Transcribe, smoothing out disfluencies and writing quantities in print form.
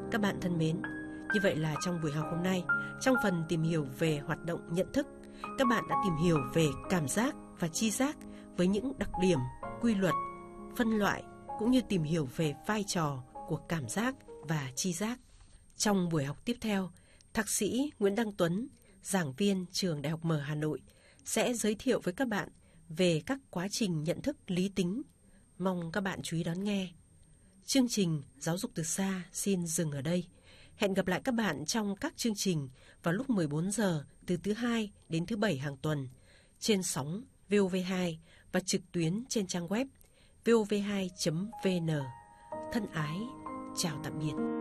Các bạn thân mến, như vậy là trong buổi học hôm nay, trong phần tìm hiểu về hoạt động nhận thức, các bạn đã tìm hiểu về cảm giác và tri giác với những đặc điểm, quy luật, phân loại cũng như tìm hiểu về vai trò của cảm giác và tri giác. Trong buổi học tiếp theo, Thạc sĩ Nguyễn Đăng Tuấn, giảng viên Trường Đại học Mở Hà Nội sẽ giới thiệu với các bạn về các quá trình nhận thức lý tính. Mong các bạn chú ý đón nghe. Chương trình Giáo dục từ xa xin dừng ở đây. Hẹn gặp lại các bạn trong các chương trình vào lúc 14 giờ từ thứ Hai đến thứ Bảy hàng tuần trên sóng VOV2 và trực tuyến trên trang web vov2.vn. Thân ái, chào tạm biệt.